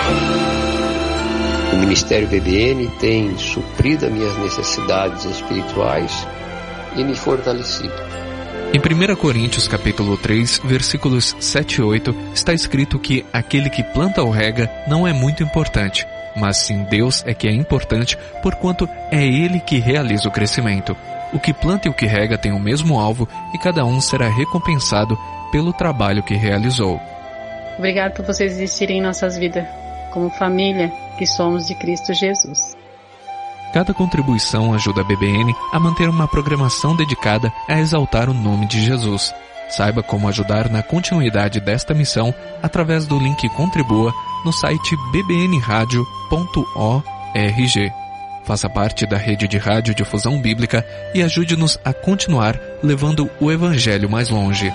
O Ministério BBN tem suprido as minhas necessidades espirituais e me fortalecido. Em 1 Coríntios capítulo 3, versículos 7 e 8, está escrito que aquele que planta ou rega não é muito importante, mas sim Deus é que é importante, porquanto é Ele que realiza o crescimento. O que planta e o que rega têm o mesmo alvo e cada um será recompensado pelo trabalho que realizou. Obrigado por vocês existirem em nossas vidas, como família que somos de Cristo Jesus. Cada contribuição ajuda a BBN a manter uma programação dedicada a exaltar o nome de Jesus. Saiba como ajudar na continuidade desta missão através do link Contribua no site bbnradio.org. Faça parte da rede de radiodifusão bíblica e ajude-nos a continuar levando o Evangelho mais longe.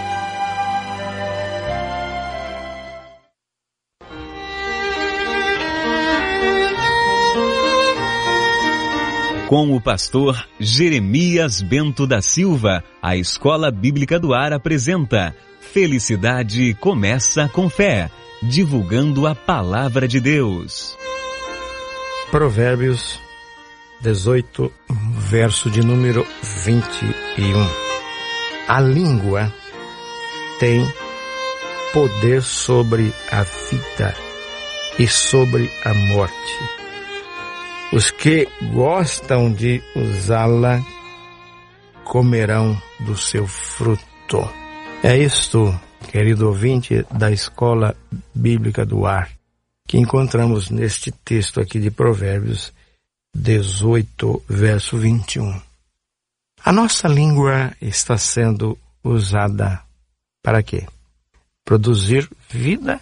Com o pastor Jeremias Bento da Silva, a Escola Bíblica do Ar apresenta Felicidade Começa com Fé, divulgando a Palavra de Deus. Provérbios 18, verso de número 21. A língua tem poder sobre a vida e sobre a morte. Os que gostam de usá-la comerão do seu fruto. É isto, querido ouvinte da Escola Bíblica do Ar, que encontramos neste texto aqui de Provérbios 18, verso 21. A nossa língua está sendo usada para quê? Produzir vida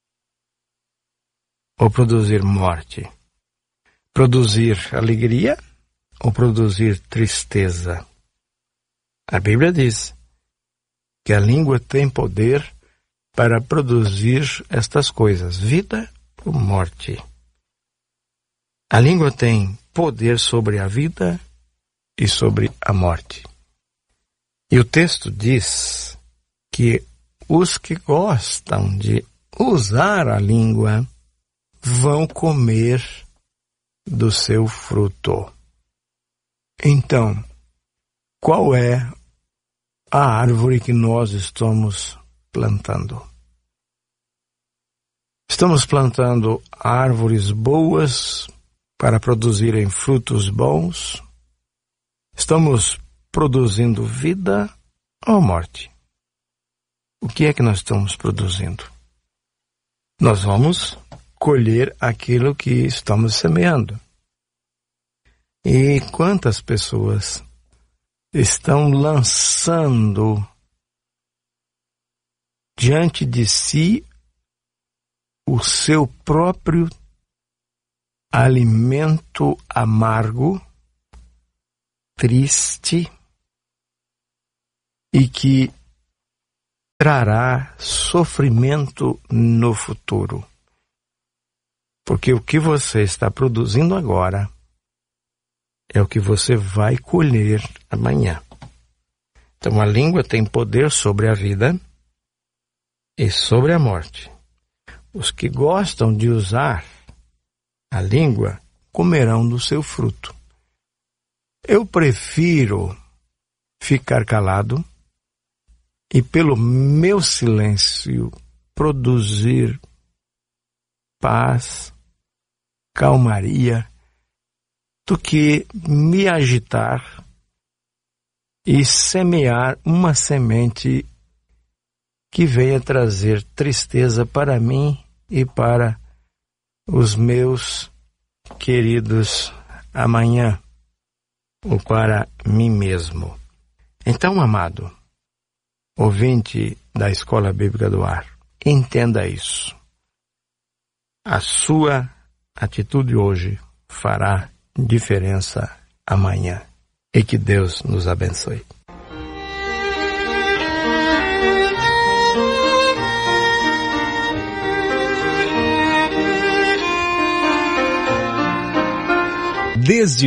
ou produzir morte? Produzir alegria ou produzir tristeza? A Bíblia diz que a língua tem poder para produzir estas coisas, vida ou morte. A língua tem poder sobre a vida e sobre a morte. E o texto diz que os que gostam de usar a língua vão comer do seu fruto. Então, qual é a árvore que nós estamos plantando? Estamos plantando árvores boas para produzirem frutos bons? Estamos produzindo vida ou morte? O que é que nós estamos produzindo? Nós vamos colher aquilo que estamos semeando. E quantas pessoas estão lançando diante de si o seu próprio alimento amargo, triste e que trará sofrimento no futuro. Porque o que você está produzindo agora é o que você vai colher amanhã. Então a língua tem poder sobre a vida e sobre a morte. Os que gostam de usar a língua comerão do seu fruto. Eu prefiro ficar calado e pelo meu silêncio produzir paz, calmaria, do que me agitar e semear uma semente que venha trazer tristeza para mim e para os meus queridos amanhã, ou para mim mesmo. Então, amado ouvinte da Escola Bíblica do Ar, entenda isso. A sua atitude hoje fará diferença amanhã. E que Deus nos abençoe. Desde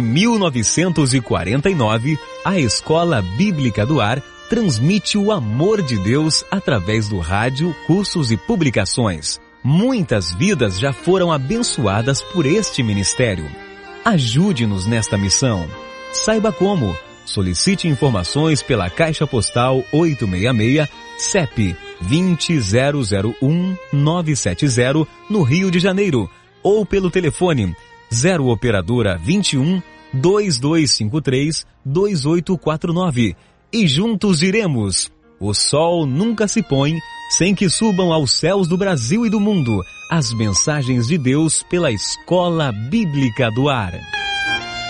1949, a Escola Bíblica do Ar transmite o amor de Deus através do rádio, cursos e publicações. Muitas vidas já foram abençoadas por este ministério. Ajude-nos nesta missão. Saiba como. Solicite informações pela Caixa Postal 866, CEP 2001970, no Rio de Janeiro, ou pelo telefone 0 Operadora 21 2253 2849. E juntos iremos. O sol nunca se põe sem que subam aos céus do Brasil e do mundo as mensagens de Deus pela Escola Bíblica do Ar.